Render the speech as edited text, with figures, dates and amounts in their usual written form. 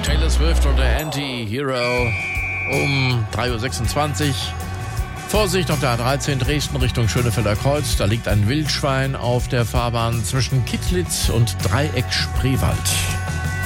Taylor Swift und der Anti-Hero um 3.26 Uhr. Vorsicht auf der A13 Dresden Richtung Schönefelder Kreuz. Da liegt ein Wildschwein auf der Fahrbahn zwischen Kittlitz und Dreieck Spreewald.